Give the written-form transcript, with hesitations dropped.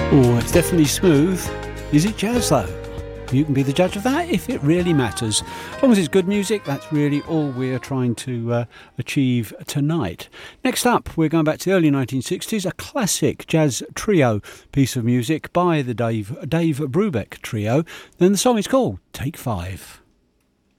Oh, it's definitely smooth. Is it jazz though? You can be the judge of that if it really matters. As long as it's good music, that's really all we're trying to achieve tonight. Next up, we're going back to the early 1960s, a classic jazz trio piece of music by the Dave Brubeck Trio. Then the song is called Take 5.